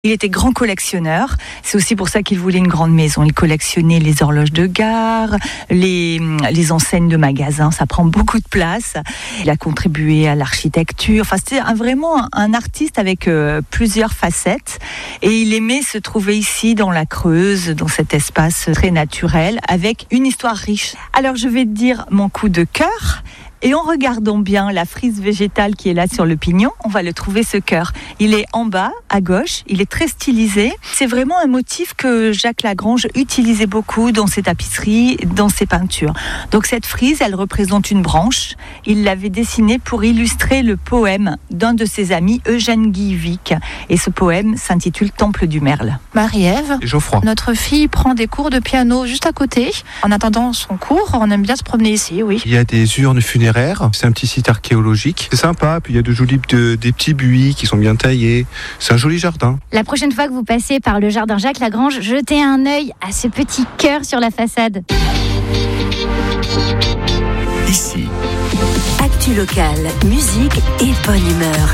Il était grand collectionneur, c'est aussi pour ça qu'il voulait une grande maison. Il collectionnait les horloges de gare, les enseignes de magasins, ça prend beaucoup de place. Il a contribué à l'architecture, enfin c'était vraiment un artiste avec plusieurs facettes. Et il aimait se trouver ici dans la Creuse, dans cet espace très naturel, avec une histoire riche. Alors je vais te dire mon coup de cœur. Et en regardant bien la frise végétale qui est là sur le pignon, on va le trouver ce cœur. Il est en bas, à gauche, il est très stylisé. C'est vraiment un motif que Jacques Lagrange utilisait beaucoup dans ses tapisseries, dans ses peintures. Donc cette frise, elle représente une branche. Il l'avait dessinée pour illustrer le poème d'un de ses amis, Eugène Guillevic. Et ce poème s'intitule Temple du Merle. Marie-Ève, Geoffroy. notre fille prend des cours de piano juste à côté. En attendant son cours, on aime bien se promener ici, oui. Il y a des urnes funéraires. C'est un petit site archéologique. C'est sympa. Puis il y a des petits buis qui sont bien taillés. C'est un joli jardin. La prochaine fois que vous passez par le jardin Jacques Lagrange, jetez un œil à ce petit cœur sur la façade. Ici, actu locale, musique et bonne humeur.